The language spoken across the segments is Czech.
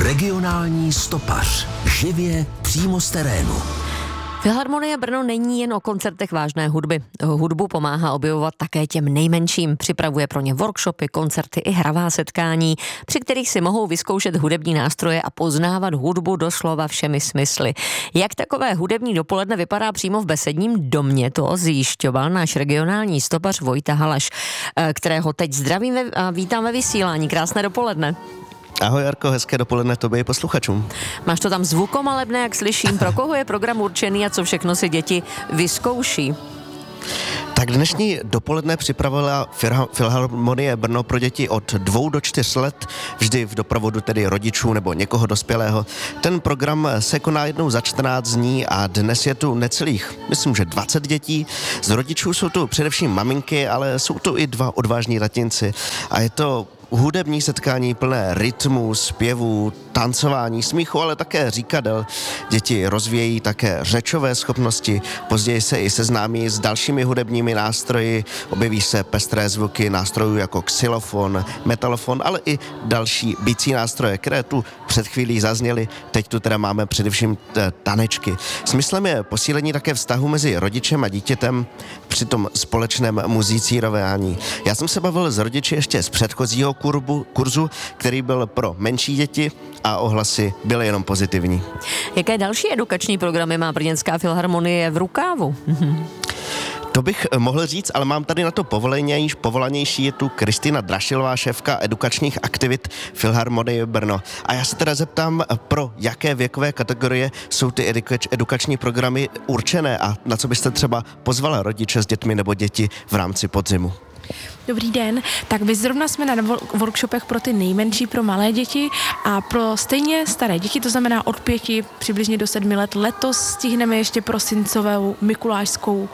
Regionální stopař. Živě přímo z terénu. Filharmonie Brno není jen o koncertech vážné hudby. Hudbu pomáhá objevovat také těm nejmenším. Připravuje pro ně workshopy, koncerty i hravá setkání, při kterých si mohou vyzkoušet hudební nástroje a poznávat hudbu doslova všemi smysly. Jak takové hudební dopoledne vypadá přímo v Besedním domě, to zjišťoval náš regionální stopař Vojta Halaš, kterého teď zdravím a vítám ve vysílání. Krásné dopoledne. Ahoj Jarko, hezké dopoledne tobě i posluchačům. Máš to tam zvukomalebné, jak slyším. Pro koho je program určený a co všechno si děti vyzkouší? Tak dnešní dopoledne připravila Filharmonie Brno pro děti od 2 do 4 let, vždy v doprovodu tedy rodičů nebo někoho dospělého. Ten program se koná jednou za 14 dní a dnes je tu necelých, myslím, že 20 dětí. Z rodičů jsou tu především maminky, ale jsou tu i 2 odvážní tatínci. A je to hudební setkání plné rytmu, zpěvů, tancování, smíchu, ale také říkadel. Děti rozvíjejí také řečové schopnosti, později se i seznámí s dalšími hudebními nástroji, objeví se pestré zvuky nástrojů jako xylofon, metalofon, ale i další bicí nástroje, které tu před chvílí zazněly. Teď tu teda máme především tanečky. Smyslem je posílení také vztahu mezi rodičem a dítětem při tom společném muzicírování. Já jsem se bavil s rodiči ještě z předchozího kurzu, který byl pro menší děti a ohlasy byly jenom pozitivní. Jaké další edukační programy má Brněnská filharmonie v rukávu? To bych mohl říct, ale mám tady na to povolanější je tu Kristýna Drašilová, šéfka edukačních aktivit Filharmonie Brno. A já se teda zeptám, pro jaké věkové kategorie jsou ty edukační programy určené a na co byste třeba pozvala rodiče s dětmi nebo děti v rámci podzimu? Dobrý den, tak my zrovna jsme na workshopech pro ty nejmenší, pro malé děti a pro stejně staré děti, to znamená od 5 přibližně do 7 let. Letos stihneme ještě prosincovou mikulášskou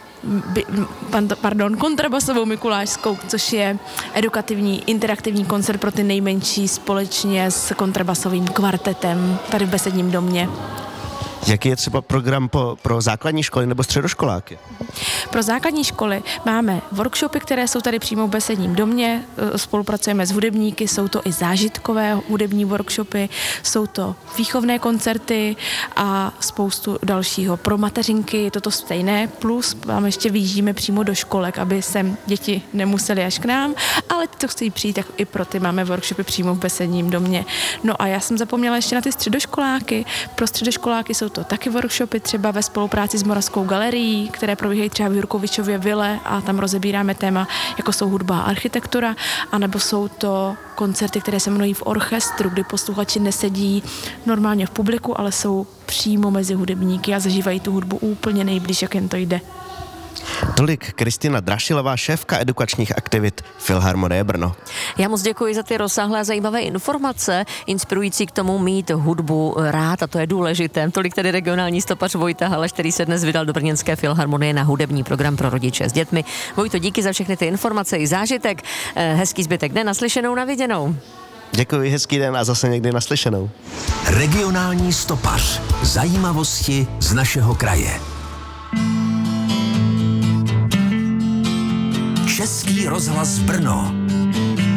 kontrabasovou mikulášskou, což je edukativní, interaktivní koncert pro ty nejmenší společně s kontrabasovým kvartetem tady v Besedním domě. Jaký je třeba program pro základní školy nebo středoškoláky? Pro základní školy máme workshopy, které jsou tady přímo v Besedním domě, spolupracujeme s hudebníky, jsou to i zážitkové hudební workshopy, jsou to výchovné koncerty a spoustu dalšího. Pro mateřinky je toto stejné, plus vám ještě vyjíždíme přímo do školek, aby sem děti nemuseli až k nám, ale to chtějí přijít, tak i pro ty máme workshopy přímo v Besedním domě. No a já jsem zapomněla ještě na ty středoškoláky. Pro středoškoláky jsou to taky workshopy třeba ve spolupráci s Moravskou galerií, které probíhají třeba v Jurkovičově vile a tam rozebíráme téma, jako jsou hudba a architektura, anebo jsou to koncerty, které se jmenují v orchestru, kdy posluchači nesedí normálně v publiku, ale jsou přímo mezi hudebníky a zažívají tu hudbu úplně nejblíž, jak jen to jde. Tolik Kristýna Drašilová, šéfka edukačních aktivit Filharmonie Brno. Já moc děkuji za ty rozsáhlé a zajímavé informace, inspirující k tomu mít hudbu rád, a to je důležité. Tolik tedy regionální stopař Vojta Halaš, který se dnes vydal do Brněnské filharmonie na hudební program pro rodiče s dětmi. Vojto, díky za všechny ty informace i zážitek. Hezký zbytek dne, naslyšenou, na viděnou. Děkuji, hezký den a zase někdy naslyšenou. Regionální stopař. Zajímavosti z našeho kraje. Český rozhlas Brno.